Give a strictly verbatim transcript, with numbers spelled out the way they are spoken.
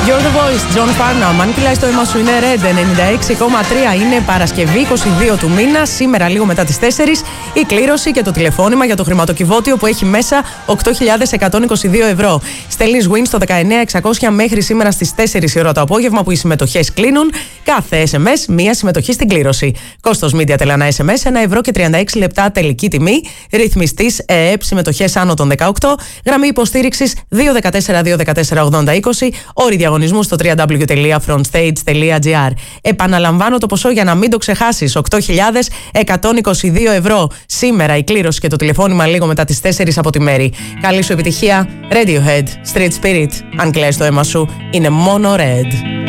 You're the voice, John Farnham. Αν κυλάει το αίμα σου είναι Red ενενήντα έξι κόμμα τρία. Είναι Παρασκευή είκοσι δύο του μήνα. Σήμερα λίγο μετά τις τέσσερις η κλήρωση και το τηλεφώνημα για το χρηματοκιβώτιο που έχει μέσα οκτώ χιλιάδες εκατόν είκοσι δύο ευρώ. Στέλνεις win στο δεκαεννέα εξακόσια μέχρι σήμερα στις τέσσερις η ώρα το απόγευμα που οι συμμετοχές κλείνουν. Κάθε ες εμ ες μία συμμετοχή στην κλήρωση. Κόστος Media Tel ες εμ ες ένα ευρώ και τριάντα έξι λεπτά τελική τιμή. Ρυθμιστής ΕΕΠ συμμετοχές άνω των δεκαοκτώ. Γραμμή υποστήριξης δύο ένα τέσσερα δύο ένα τέσσερα ογδόντα είκοσι. Όροι διαγωνισμού στο double-u double-u double-u τελεία frontstage τελεία gr. Επαναλαμβάνω το ποσό για να μην το ξεχάσεις. οκτώ χιλιάδες εκατόν είκοσι δύο ευρώ. Σήμερα η κλήρωση και το τηλεφώνημα λίγο μετά τις τέσσερις από τη μέρη. Καλή σου επιτυχία. Radiohead, Street Spirit. Αν κλαις το αίμα σου, είναι μόνο Red.